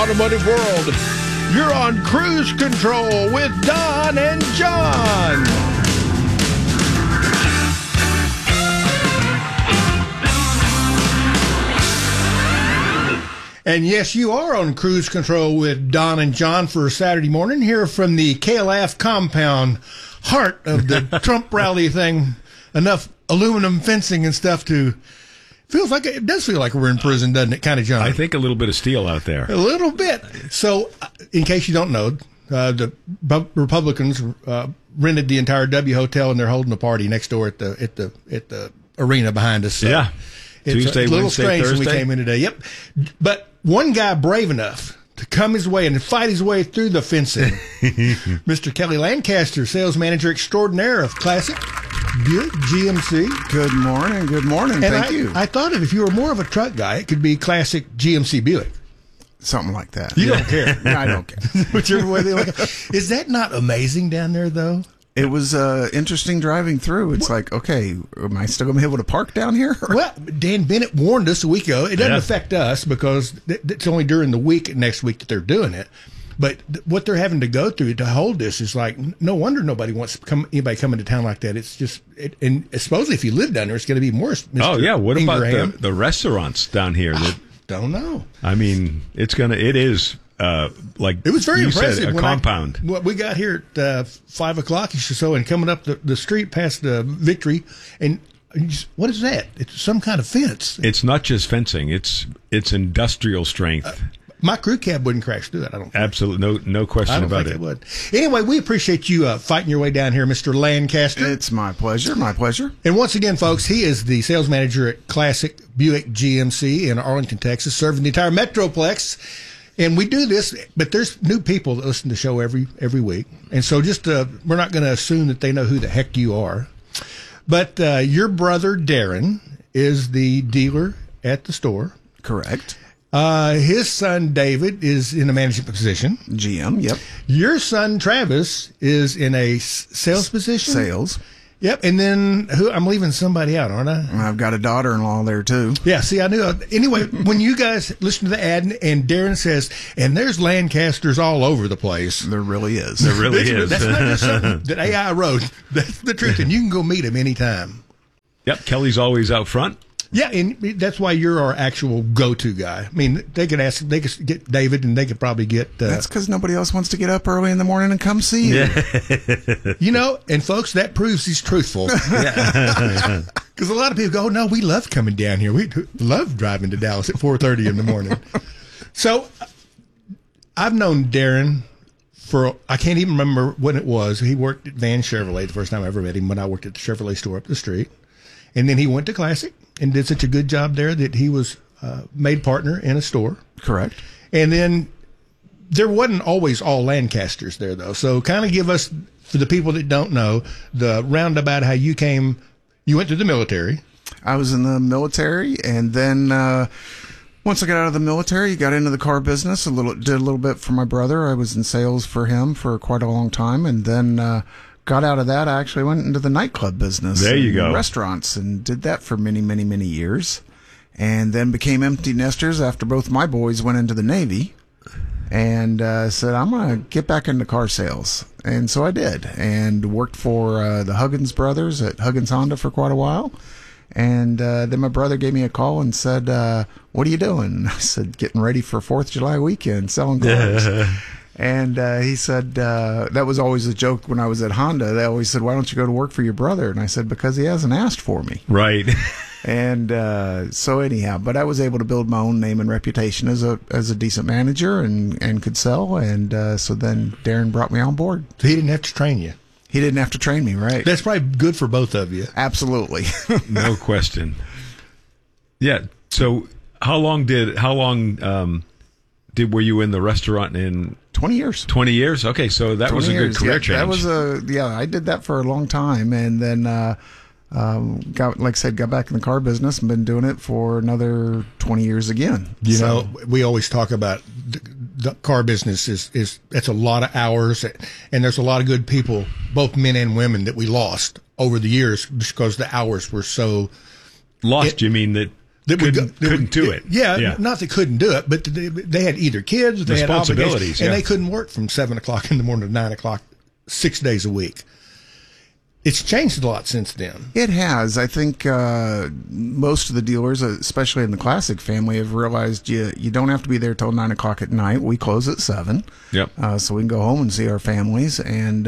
automotive world. You're on Cruise Control with Don and John. And yes, you are on Cruise Control with Don and John for Saturday morning here from the KLAF compound, heart of the Trump rally thing. Enough aluminum fencing and stuff to... It does feel like we're in prison, doesn't it, kind of, John? I think a little bit of steel out there. A little bit. So, in case you don't know, the Republicans rented the entire W Hotel, and they're holding a party next door at the arena behind us. So yeah. It's a little Wednesday, strange Thursday? when we came in today. Yep. But one guy brave enough to come his way and fight his way through the fencing, Mr. Kelly Lancaster, sales manager extraordinaire of Classic Buick GMC. Good morning. Good morning. And Thank you. I thought if you were more of a truck guy, it could be Classic GMC Buick. Something like that. You don't care. No, I don't care. Whichever way they look. Is that not amazing down there, though? It was interesting driving through. It's like, okay, am I still going to be able to park down here? Well, Dan Bennett warned us a week ago. It doesn't affect us because it's only during the week next week that they're doing it. But what they're having to go through to hold this is like, no wonder nobody wants anybody coming to town like that. It's just, and supposedly if you live down there, it's going to be worse. Mr. Oh, yeah. What Ingraham. about the restaurants down here? That, don't know. I mean, it is. Like it was very you impressive. Said, a compound. We got here at 5 o'clock or so, and coming up the street past the Victory, and what is that? It's some kind of fence. It's not just fencing. It's industrial strength. My crew cab wouldn't crash through that. I don't think. Absolutely, no question about it. Would. Anyway, we appreciate you fighting your way down here, Mr. Lancaster. It's my pleasure. My pleasure. And once again, folks, he is the sales manager at Classic Buick GMC in Arlington, Texas, serving the entire Metroplex. And we do this, but there's new people that listen to the show every week. And so just we're not going to assume that they know who the heck you are. But your brother, Darren, is the dealer at the store. Correct. His son, David, is in a management position. GM, yep. Your son, Travis, is in a sales position. Sales. Yep. And then I'm leaving somebody out, aren't I? I've got a daughter-in-law there, too. Yeah, see, I knew. Anyway, when you guys listen to the ad and Darren says, and there's Lancasters all over the place. There really is. There really is. That's not just something that AI wrote. That's the truth, and you can go meet him anytime. Yep, Kelly's always out front. Yeah, and that's why you're our actual go-to guy. I mean, they could get David, and they could probably get... That's because nobody else wants to get up early in the morning and come see you. Yeah. You know, and folks, that proves he's truthful. Because a lot of people go, oh, no, we love coming down here. We love driving to Dallas at 4:30 in the morning. So I've known Darren for, I can't even remember when it was. He worked at Van Chevrolet the first time I ever met him when I worked at the Chevrolet store up the street. And then he went to Classic and did such a good job there that he was made partner in a store. Correct. And then there wasn't always all Lancasters there, though. So kind of give us, for the people that don't know, the roundabout how you went to the military. I was in the military, and then once I got out of the military, got into the car business, did a little bit for my brother. I was in sales for him for quite a long time, and then got out of that. I actually went into the nightclub business. There you go. Restaurants, and did that for many, many, many years. And then became empty nesters after both my boys went into the Navy. And said, I'm going to get back into car sales. And so I did. And worked for the Huggins brothers at Huggins Honda for quite a while. And then my brother gave me a call and said, what are you doing? I said, getting ready for 4th of July weekend, selling cars. And he said, that was always a joke when I was at Honda. They always said, why don't you go to work for your brother? And I said, because he hasn't asked for me. Right. And so anyhow, but I was able to build my own name and reputation as a decent manager and could sell. And so then Darren brought me on board. So he didn't have to train you. He didn't have to train me, right? That's probably good for both of you. Absolutely. No question. Yeah. So how long were you in the restaurant in 20 years? 20 years. Okay. So that was a good career change. That was I did that for a long time. And then, got back in the car business and been doing it for another 20 years again. You know, we always talk about the car business is that's a lot of hours, and there's a lot of good people, both men and women, that we lost over the years because the hours were so lost. You mean that that couldn't do it. Yeah, not that couldn't do it, but they had either kids, they had obligations, and they couldn't work from 7 o'clock in the morning to 9 o'clock 6 days a week. It's changed a lot since then. It has. I think most of the dealers, especially in the Classic family, have realized you don't have to be there till 9 o'clock at night. We close at 7. Yep. So we can go home and see our families, and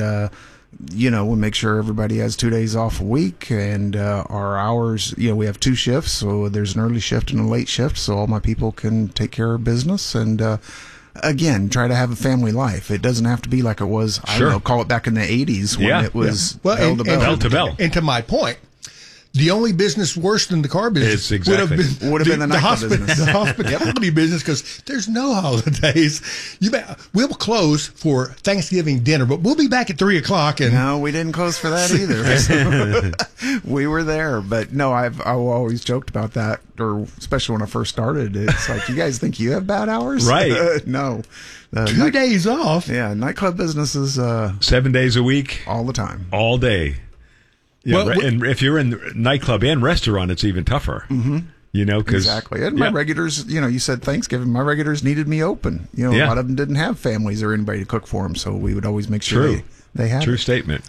we make sure everybody has 2 days off a week, and our hours. We have 2 shifts, so there's an early shift and a late shift, so all my people can take care of business and. Again, try to have a family life. It doesn't have to be like it was, I don't know, call it back in the 80s when it was bell to bell. And to my point, the only business worse than the car business would have been the business. The hospitality business, because there's no holidays. We'll close for Thanksgiving dinner, but we'll be back at 3 o'clock. And no, we didn't close for that either. We were there, but no, I've always joked about that, or especially when I first started. It's like, you guys think you have bad hours, right? No, 2 days off. Yeah, nightclub business is 7 days a week, all the time, all day. Yeah, and if you're in nightclub and restaurant, it's even tougher. Mm-hmm. Exactly. And my regulars, you said Thanksgiving, my regulars needed me open. A lot of them didn't have families or anybody to cook for them, so we would always make sure they had True it. statement.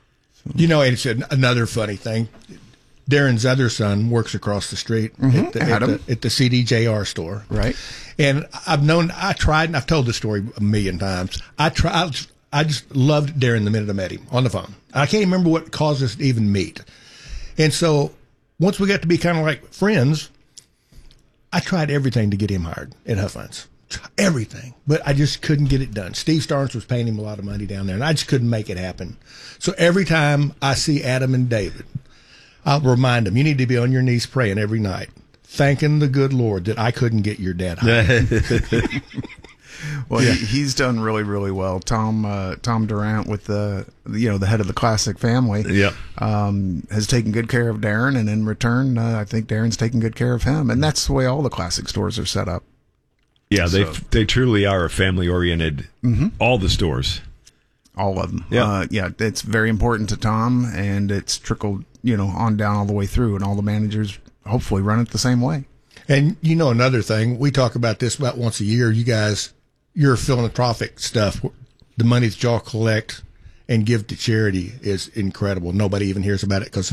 It's another funny thing. Darren's other son works across the street at the CDJR store. Right. And I tried, and I've told this story a million times. I just loved Darren the minute I met him on the phone. I can't remember what caused us to even meet. And so once we got to be kind of like friends, I tried everything to get him hired at Huff Hunts. Everything. But I just couldn't get it done. Steve Starnes was paying him a lot of money down there, and I just couldn't make it happen. So every time I see Adam and David, I'll remind them, you need to be on your knees praying every night, thanking the good Lord that I couldn't get your dad hired. Well, he's done really, really well. Tom Durant, with the head of the Classic family, has taken good care of Darren, and in return, I think Darren's taken good care of him, and that's the way all the Classic stores are set up. Yeah, they truly are a family oriented. Mm-hmm. All the stores, all of them. Yeah, it's very important to Tom, and it's trickled on down all the way through, and all the managers hopefully run it the same way. And another thing, we talk about this about once a year. You guys. Your philanthropic stuff, the money that y'all collect and give to charity is incredible. Nobody even hears about it because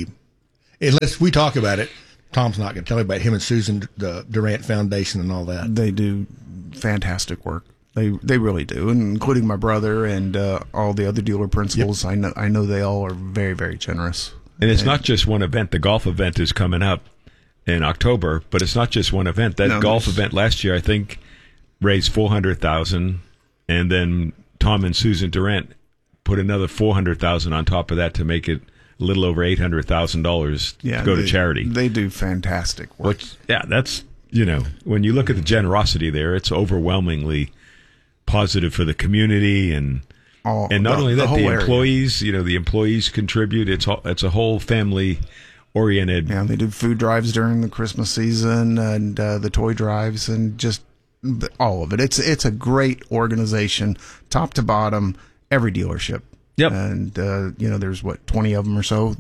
unless we talk about it, Tom's not going to tell anybody. Him and Susan, the Durant Foundation and all that. They do fantastic work. They really do, and including my brother and all the other dealer principals. Yep. I know they all are very, very generous. And it's not just one event. The golf event is coming up in October, but it's not just one event. That golf event last year, I think, raised $400,000, and then Tom and Susan Durant put another $400,000 on top of that to make it a little over $800,000 to go to charity. They do fantastic work. That's when you look at the generosity there, it's overwhelmingly positive for the community, and not only that, the employees. The employees contribute. It's a whole family oriented. Yeah, they do food drives during the Christmas season and the toy drives and just. All of it. It's a great organization, top to bottom, every dealership. Yep. And there's 20 of them or so.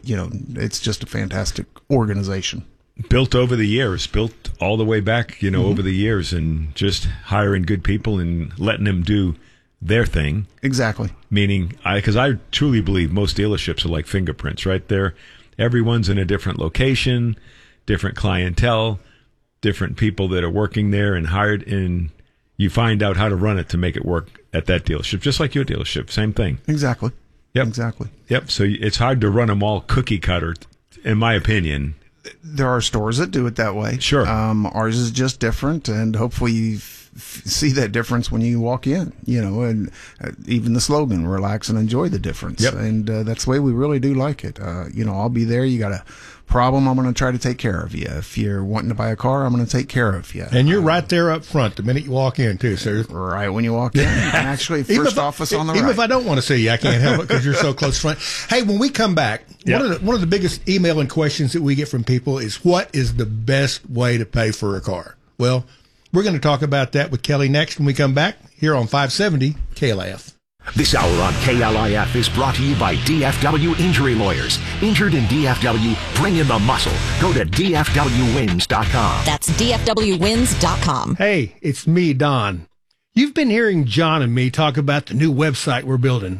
It's just a fantastic organization. Built over the years, built all the way back, over the years, and just hiring good people and letting them do their thing. Exactly. Meaning, because I truly believe most dealerships are like fingerprints, right? Everyone's in a different location, different clientele, different people that are working there and hired, and you find out how to run it to make it work at that dealership, just like your dealership. Same thing. Exactly. Yep. Exactly. Yep. So it's hard to run them all cookie cutter, in my opinion. There are stores that do it that way. Sure. Ours is just different, and hopefully you see that difference when you walk in, and even the slogan, relax and enjoy the difference. Yep. And that's the way we really do like it. I'll be there. You got a problem, I'm going to try to take care of you. If you're wanting to buy a car, I'm going to take care of you. And you're right there up front the minute you walk in, too, sir. Right when you walk in. Actually, first office on the right. Even if I don't want to see you, I can't help it because you're so close front. Hey, when we come back, one of the biggest email and questions that we get from people is, what is the best way to pay for a car? Well, we're going to talk about that with Kelly next when we come back here on 570 KLAF. This hour on KLIF is brought to you by DFW Injury Lawyers. Injured in DFW, bring in the muscle. Go to DFWWins.com. That's DFWWins.com. Hey, it's me, Don. You've been hearing John and me talk about the new website we're building,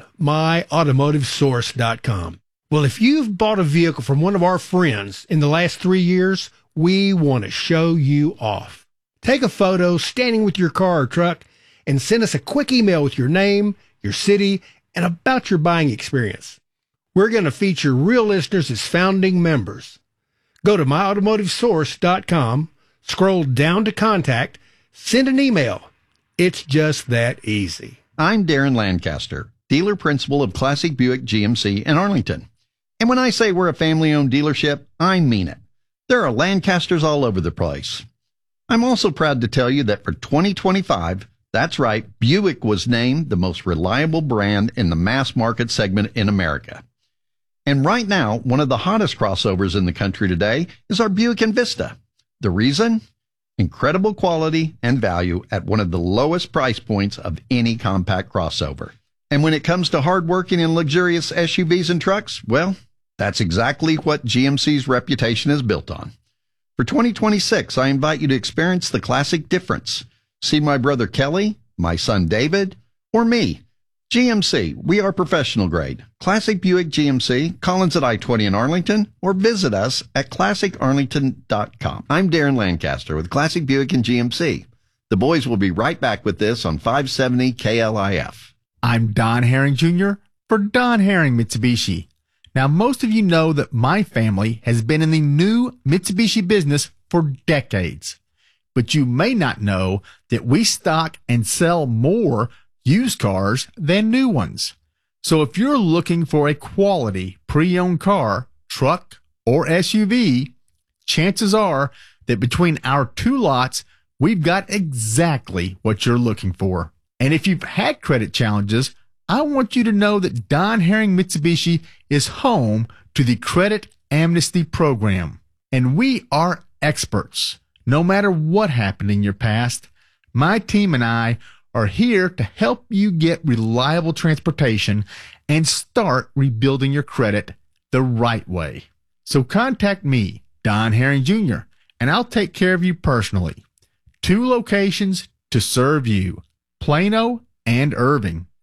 myautomotivesource.com. Well, if you've bought a vehicle from one of our friends in the last 3 years, we want to show you off. Take a photo standing with your car or truck and send us a quick email with your name, your city, and about your buying experience. We're going to feature real listeners as founding members. Go to myautomotivesource.com, scroll down to contact, send an email. It's just that easy. I'm Darren Lancaster, dealer principal of Classic Buick GMC in Arlington. And when I say we're a family-owned dealership, I mean it. There are Lancasters all over the place. I'm also proud to tell you that for 2025, that's right, Buick was named the most reliable brand in the mass market segment in America. And right now, one of the hottest crossovers in the country today is our Buick Envista. The reason? Incredible quality and value at one of the lowest price points of any compact crossover. And when it comes to hardworking and luxurious SUVs and trucks, well, that's exactly what GMC's reputation is built on. For 2026, I invite you to experience the classic difference. See my brother Kelly, my son David, or me. GMC, we are professional grade. Classic Buick GMC, Collins at I-20 in Arlington, or visit us at classicarlington.com. I'm Darren Lancaster with Classic Buick and GMC. The boys will be right back with this on 570 KLIF. I'm Don Herring Jr. for Don Herring Mitsubishi. Now, most of you know that my family has been in the new Mitsubishi business for decades. But you may not know that we stock and sell more used cars than new ones. So if you're looking for a quality pre-owned car, truck, or SUV, chances are that between our two lots, we've got exactly what you're looking for. And if you've had credit challenges, I want you to know that Don Herring Mitsubishi is home to the Credit Amnesty Program. And we are experts. No matter what happened in your past, my team and I are here to help you get reliable transportation and start rebuilding your credit the right way. So contact me, Don Herring Jr., and I'll take care of you personally. 2 locations to serve you, Plano and Irving.